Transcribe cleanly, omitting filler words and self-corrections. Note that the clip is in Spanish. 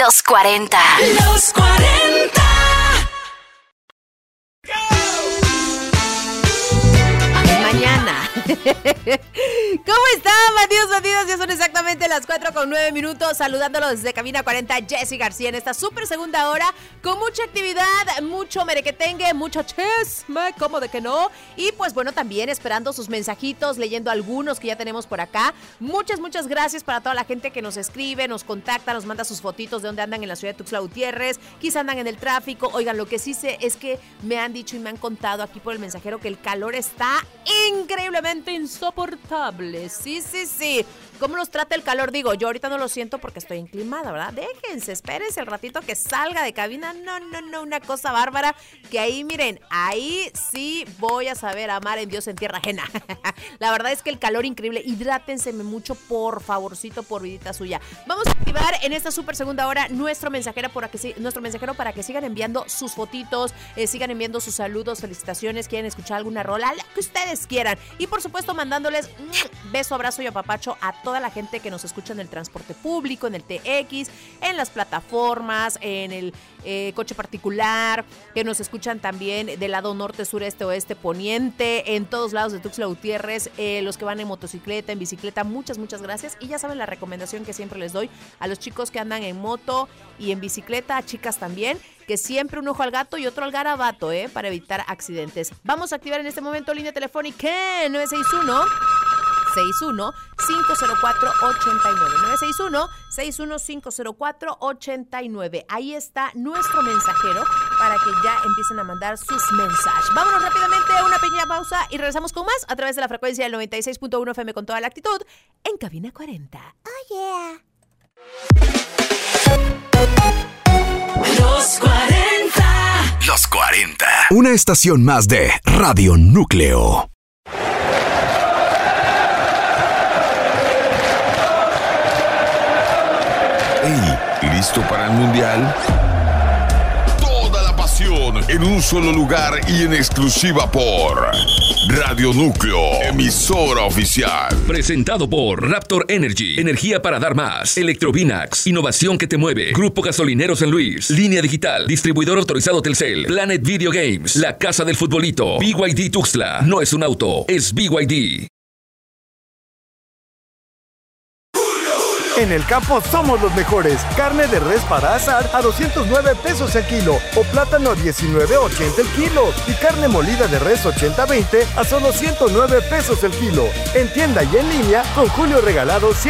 Los 40. Los 40. Mañana. ¿Cómo están, bandidos? Ya son exactamente las 4:09. Saludándolos desde Cabina 40, Jessy García, en esta súper segunda hora, con mucha actividad, mucho merequetengue, mucho chisme, ¿cómo de que no? Y pues bueno, también esperando sus mensajitos, leyendo algunos que ya tenemos por acá. Muchas gracias para toda la gente que nos escribe, nos contacta, nos manda sus fotitos de dónde andan en la ciudad de Tuxtla Gutiérrez, quizá andan en el tráfico. Oigan, lo que sí sé es que me han dicho y me han contado aquí por el mensajero que el calor está increíblemente insoportable. Sí. ¿Cómo los trata el calor? Digo, yo ahorita no lo siento porque estoy enclimada, ¿verdad? Déjense, espérense el ratito que salga de cabina. No, una cosa bárbara. Que ahí, miren, ahí sí voy a saber amar en Dios en tierra ajena. La verdad es que el calor increíble. Hidrátense mucho, por favorcito, por vidita suya. Vamos a activar en esta súper segunda hora nuestro mensajero para que sigan enviando sus fotitos, sigan enviando sus saludos, felicitaciones, quieren escuchar alguna rola, lo que ustedes quieran. Y por supuesto, mandándoles beso, abrazo y apapacho a toda la gente que nos escucha en el transporte público, en el TX, en las plataformas, en el coche particular, que nos escuchan también del lado norte, sureste, oeste, poniente, en todos lados de Tuxtla Gutiérrez, los que van en motocicleta, en bicicleta, muchas gracias. Y ya saben la recomendación que siempre les doy a los chicos que andan en moto y en bicicleta, a chicas también, que siempre un ojo al gato y otro al garabato, para evitar accidentes. Vamos a activar en este momento línea telefónica 961-504-89. 961-504-89. Ahí está nuestro mensajero para que ya empiecen a mandar sus mensajes. Vámonos rápidamente a una pequeña pausa y regresamos con más a través de la frecuencia del 96.1 FM con toda la actitud en Cabina 40. Oh, yeah. Los 40. Los 40. Una estación más de Radio Núcleo. Hey, ¿listo para el mundial? Toda la pasión en un solo lugar y en exclusiva por Radio Núcleo, emisora oficial. Presentado por Raptor Energy, energía para dar más. Electrovinax, innovación que te mueve. Grupo Gasolinero San Luis, Línea Digital, distribuidor autorizado Telcel. Planet Video Games, la casa del futbolito. BYD Tuxtla, no es un auto, es BYD. En el campo somos los mejores. Carne de res para asar a 209 pesos el kilo o plátano a 19.80 el kilo y carne molida de res 80-20 a solo 109 pesos el kilo. En tienda y en línea con Julio Regalado